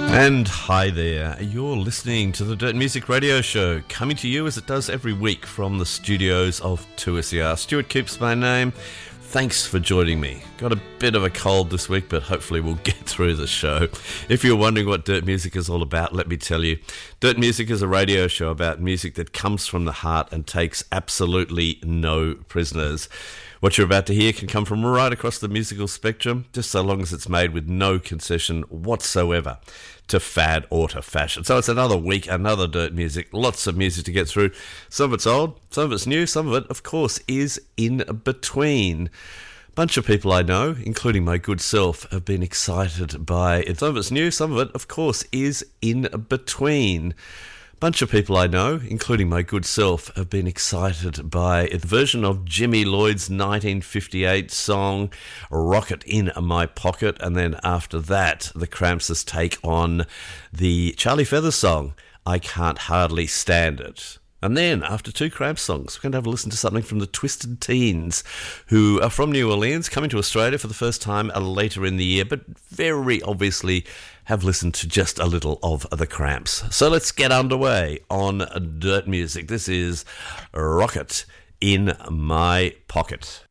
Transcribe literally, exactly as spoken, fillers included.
And hi there, you're listening to the Dirt Music Radio Show, coming to you as it does every week from the studios of two S E R. Stuart Keeps my name. Thanks for joining me. Got a bit of a cold this week, but hopefully we'll get through the show. If you're wondering what Dirt Music is all about, let me tell you. Dirt Music is a radio show about music that comes from the heart and takes absolutely no prisoners. What you're about to hear can come from right across the musical spectrum, just so long as it's made with no concession whatsoever to fad or to fashion. So it's another week, another Dirt Music, lots of music to get through. Some of it's old, some of it's new, some of it, of course, is in between. Bunch of people I know, including my good self, have been excited by it. Some of it's new, some of it, of course, is in between. Bunch of people I know, including my good self, have been excited by the version of Jimmy Lloyd's nineteen fifty-eight song Rocket in My Pocket, and then after that the Cramps' take on the Charlie Feathers song I Can't Hardly Stand It. And then, after two Cramps songs, we're going to have a listen to something from the Twisted Teens, who are from New Orleans, coming to Australia for the first time later in the year, but very obviously have listened to just a little of the Cramps. So let's get underway on Dirt Music. This is Rocket in My Pocket.